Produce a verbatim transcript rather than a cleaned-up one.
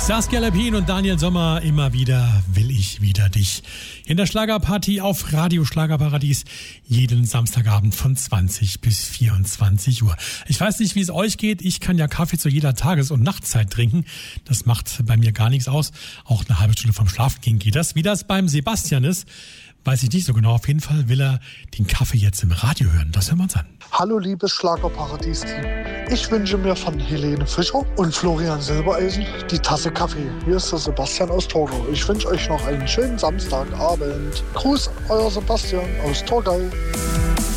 Saskia Lepin und Daniel Sommer, immer wieder will ich wieder dich. In der Schlagerparty auf Radio Schlagerparadies, jeden Samstagabend von zwanzig bis vierundzwanzig Uhr. Ich weiß nicht, wie es euch geht. Ich kann ja Kaffee zu jeder Tages- und Nachtzeit trinken. Das macht bei mir gar nichts aus. Auch eine halbe Stunde vom Schlafen gehen geht das. Wie das beim Sebastian ist, weiß ich nicht so genau. Auf jeden Fall will er den Kaffee jetzt im Radio hören. Das hören wir uns an. Hallo liebes Schlagerparadies-Team. Ich wünsche mir von Helene Fischer und Florian Silbereisen die Tasse Kaffee. Hier ist der Sebastian aus Torgau. Ich wünsche euch noch einen schönen Samstagabend. Gruß, euer Sebastian aus Torgau.